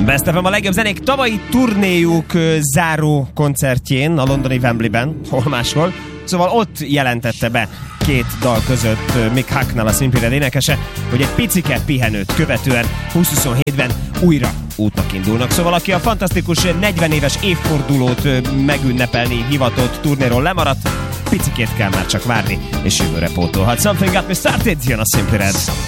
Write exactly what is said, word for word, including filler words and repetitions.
Best ef em a legjobb zenék tavalyi turnéjuk záró koncertjén a londoni Wembleyben, hol máshol. Szóval ott jelentette be két dal között Mick Hucknall, a Simply Red énekese, hogy egy picike pihenőt követően húsz-huszonhétben újra útnak indulnak. Szóval aki a fantasztikus negyven éves évfordulót megünnepelni hivatott turnéról lemaradt, picikét kell már csak várni, és jövőre pótolhat. Something Got Me Started, jön a Simply Red.